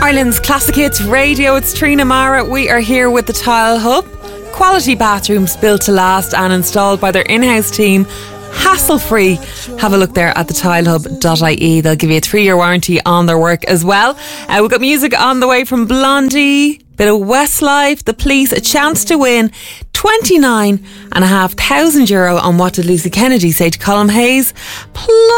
Ireland's Classic Hits Radio. It's Trina Mara. We are here with the Tile Hub. Quality bathrooms built to last and installed by their in-house team. Hassle-free. Have a look there at thetilehub.ie. They'll give you a 3-year warranty on their work as well. We've got music on the way from Blondie, bit of Westlife, The Police, a chance to win €29,500 on What Did Lucy Kennedy Say to Colin Hayes. Plus